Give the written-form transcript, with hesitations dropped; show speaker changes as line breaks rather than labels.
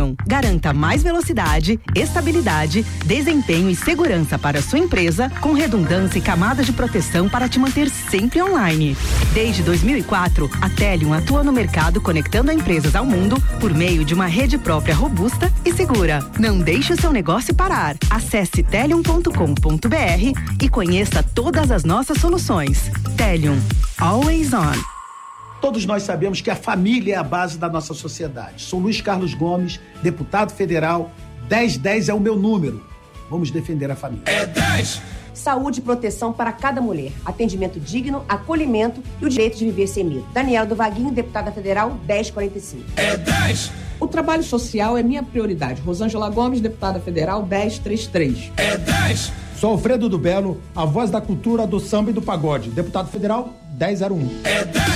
Telium. Garanta mais velocidade, estabilidade, desempenho e segurança para a sua empresa, com redundância e camadas de proteção para te manter sempre online. Desde 2004, a Telium atua no mercado conectando empresas ao mundo por meio de uma rede própria robusta e segura. Não deixe o seu negócio parar. Acesse telium.com.br e conheça todas as nossas soluções. Telium. Always on.
Todos nós sabemos que a família é a base da nossa sociedade. Sou Luiz Carlos Gomes, deputado federal. 1010 é o meu número. Vamos defender a família.
É 10!
Saúde e proteção para cada mulher. Atendimento digno, acolhimento e o direito de viver sem medo. Daniela do Vaguinho, deputada federal, 1045.
É 10!
O trabalho social é minha prioridade. Rosângela Gomes, deputada federal, 1033.
É 10!
Sou Alfredo do Belo, a voz da cultura, do samba e do pagode. Deputado federal, 1001.
É 10!